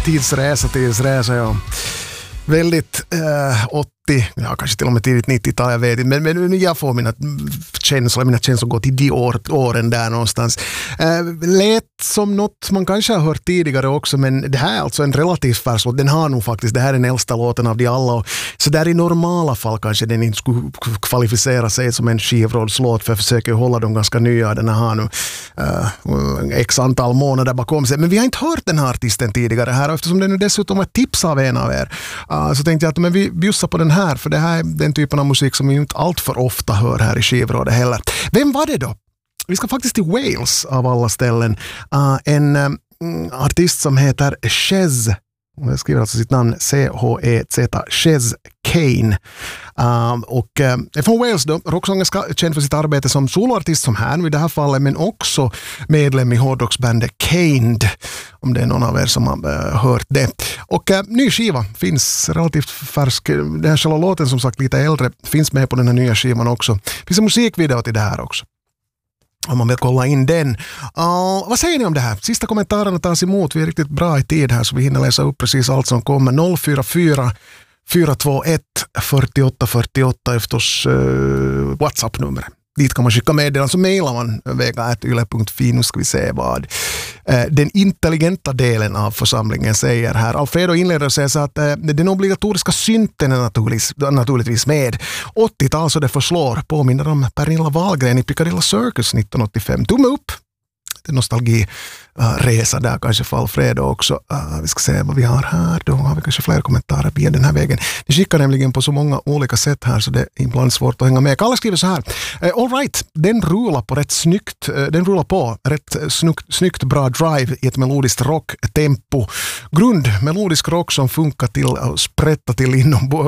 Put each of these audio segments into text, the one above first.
tidsresa, ja. Väldigt 80, ja kanske till och med tidigt 90-tal, jag vet inte, men jag får mina känslor går till de åren där någonstans. Lät som något man kanske har hört tidigare också, men det här är alltså en relativt färsk låt. Den har nog faktiskt, det här är den äldsta låten av de alla, så där i normala fall kanske den inte skulle kvalificera sig som en skivrådslåt, för jag försöker hålla dem ganska nya. Den har nu x antal månader bakom sig, men vi har inte hört den här artisten tidigare här, och eftersom det nu dessutom var tips av en av er, så tänkte jag att men vi bjussar på den här, för det här är den typen av musik som vi inte allt för ofta hör här i skivrådet heller. Vem var det då? Vi ska faktiskt till Wales av alla ställen. En artist som heter Chez, jag skriver alltså sitt namn C-H-E-Z, Chez Kane. Och är från Wales då, rocksångerska, känd för sitt arbete som soloartist som här i det här fallet, men också medlem i hårdrocksbandet Caned, om det är någon av er som har hört det. Och ny skiva finns relativt färsk, den här själva låten som sagt lite äldre, finns med på den här nya skivan också. Finns en musikvideo till det här också, om man vill kolla in den. Vad säger ni om det här? Sista kommentarerna tas emot. Vi är riktigt bra i tid här, så vi hinner läsa upp precis allt som kommer. 044 421 48 48 är förstås WhatsApp-numret. Dit kan man skicka meddelanden, så mejlar man vega@yle.fi. Nu ska vi se vad den intelligenta delen av församlingen säger här. Alfredo inleder och säger så att den obligatoriska synten är naturligtvis med. 80-tal så det förslår. Påminner om Pernilla Wahlgren i Piccadilly Circus 1985. Tumme upp. Det är nostalgiresa där kanske för Alfredo också. Vi ska se vad vi har här. Då har vi kanske fler kommentarer via den här vägen. Ni skickar nämligen på så många olika sätt här, så det är ibland svårt att hänga med. Kalle skriver så här. All right, den rullar på rätt snyggt bra drive i ett melodiskt rocktempo. Grund melodisk rock som funkar till att sprätta till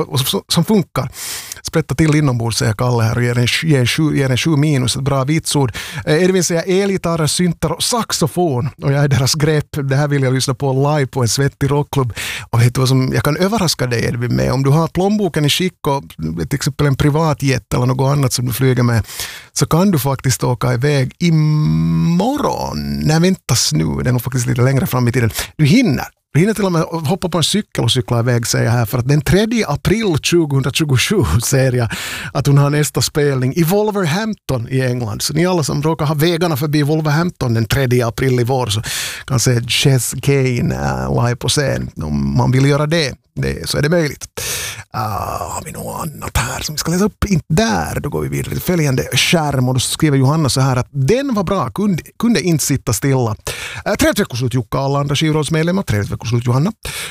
inombords, säger Kalle här, och ger en 7 minus, ett bra vitsord. Edvin säger elgitarrer, syntar och saxofon, och jag är deras grepp. Det här vill jag lyssna på live på en svettig rockklubb. Och vet du vad som jag kan överraska dig, Edvin, med? Om du har plånboken i skick och till exempel en privatjet eller något annat som du flyger med, så kan du faktiskt åka iväg imorgon. Nej, väntas nu, det är nog faktiskt lite längre fram i tiden. Du hinner till och med hoppa på en cykel och cykla iväg, säger jag här, för att den 3 april 2027 ser jag att hon har nästa spelning i Wolverhampton i England. Så ni alla som råkar ha vägarna förbi Wolverhampton den 3 april i vår, så kan se Chez Kane live på scen. Om man vill göra det så är det möjligt. Har vi något annat här som vi ska läsa upp? Inte där. Då går vi vidare till följande skärm, och då skriver Johanna så här att den var bra, kunde inte sitta stilla. Trevligt veckoslut Jukka, alla andra skivrådsmedlemmar. Trevligt veckoslut Johanna.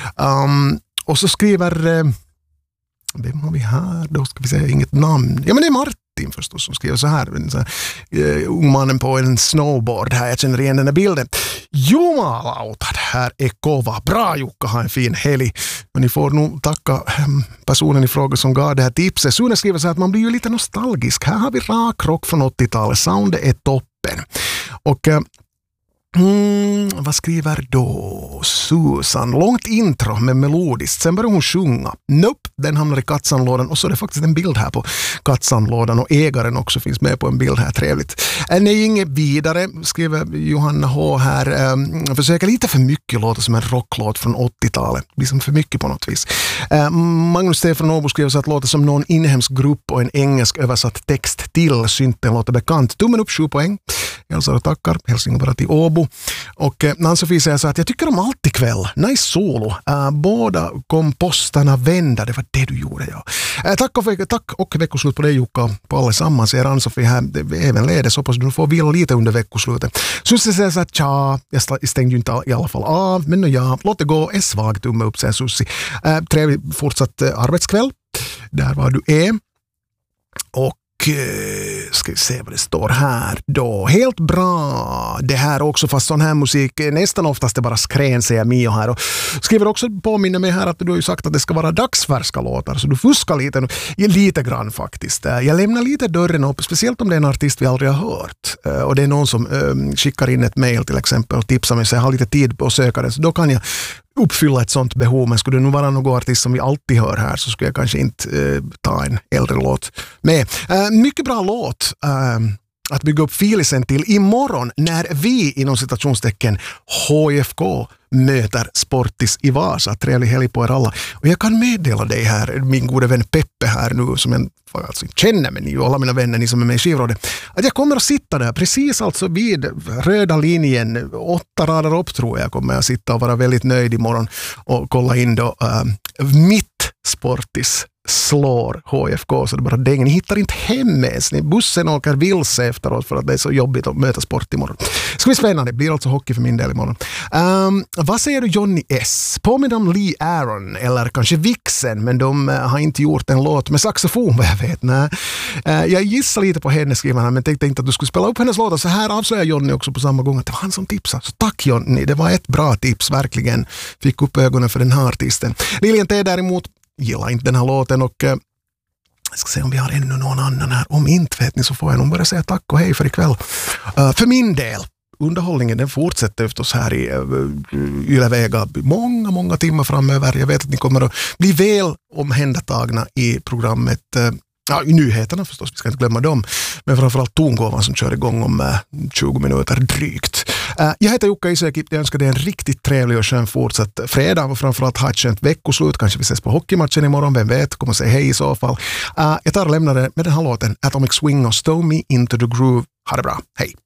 Och så skriver vem har vi här? Då ska vi säga inget namn. Ja, men det är Martin förstås som skriver så här. Ungmannen på en snowboard här. Jag känner igen den här bilden. Jumalauta, här är kova. Bra Jukka, ha en fin helg. Men ni får nog tacka personen i fråga som gav det här tipset. Sune skriver så här att man blir ju lite nostalgisk. Här har vi rak rock från 80-talet. Soundet är toppen. Och vad skriver då Susan? Långt intro med melodiskt. Sen börjar hon sjunga. Nope, den hamnar i kattsandlådan. Och så är det faktiskt en bild här på kattsandlådan. Och ägaren också finns med på en bild här. Trevligt. Nej, inget vidare, skriver Johanna H. här. Försöker lite för mycket låta som en rocklåt från 80-talet. Liksom för mycket på något vis. Magnus Stefan Åbo skriver så att låter som någon inhemsk grupp och en engelsk översatt text till synten låter bekant. Tummen upp, 7 poäng. Hälsar och tackar. Hälsningar bara till Åbo. Och Nann-Sofie säger så att jag tycker om allt ikväll. Nice solo. Båda kompostarna vända. Det var det du gjorde, ja. Tack och veckoslut på dig Jukka. På allesammans är Ann-Sofie här. Även ledes. Hoppas du får vila lite under veckoslutet. Sussi säger så att tja, jag stängde ju inte i alla fall av. Men ja, låt det gå. Är svag tumme upp, säger Sussi. Trevlig fortsatt arbetskväll. Där var du är. Och ska vi se vad det står här då. Helt bra det här också, fast sån här musik nästan oftast är bara skrän, säger Mio här. Och skriver också påminner mig här att du har ju sagt att det ska vara dagsfärska låtar, så du fuskar lite grann faktiskt. Jag lämnar lite dörren upp, speciellt om det är en artist vi aldrig har hört. Och det är någon som skickar in ett mejl till exempel och tipsar mig så jag har lite tid på att söka det, så då kan jag uppfylla ett sånt behov. Men skulle det nu vara någon artist som vi alltid hör här, så skulle jag kanske inte ta en äldre låt med. Mycket bra låt. att bygga upp filisen till imorgon när vi inom citationstecken HFK möter Sportis i Vasa. Trevlig helg på er alla. Och jag kan meddela dig här, min gode vän Peppe här nu, som en alltså känner mig ni och alla mina vänner, ni som är med i skivrådet, att jag kommer att sitta där precis alltså vid röda linjen 8 rader upp tror jag kommer jag sitta och vara väldigt nöjd imorgon och kolla in då mitt Sportis slår HFK så det bara dänger. Ni hittar inte hem ens. Bussen åker vilse efteråt för att det är så jobbigt att möta sport imorgon. Det ska bli spännande. Det blir alltså hockey för min del imorgon. Vad säger du Johnny S? Påminner om Lee Aaron eller kanske Vixen, men de har inte gjort en låt med saxofon vad jag vet. Nej. Jag gissar lite på henne skriver han, men tänkte inte att du skulle spela upp hennes låtar. Så här avslöjar Johnny också på samma gång att det var han som tipsade. Så tack Johnny, det var ett bra tips verkligen. Fick upp ögonen för den här artisten. Lilian T däremot gillar inte den här låten och jag ska se om vi har ännu någon annan här. Om inte vet ni så får jag nog bara säga tack och hej för ikväll. För min del, underhållningen den fortsätter förstås här i Yle-Vega många timmar framöver. Jag vet att ni kommer att bli väl omhändertagna i programmet. Ja, i nyheterna förstås, vi ska inte glömma dem. Men framförallt tongåvan som kör igång om 20 minuter drygt. Jag heter Jukka Isäki, jag önskar dig en riktigt trevlig och skön fortsatt fredag och framförallt ha ett skönt veckoslut. Kanske vi ses på hockeymatchen imorgon, vem vet, kommer säga hej i så fall. Jag tar och lämnar det med den här låten Atomic Swing och Stow Me Into The Groove. Ha det bra, hej!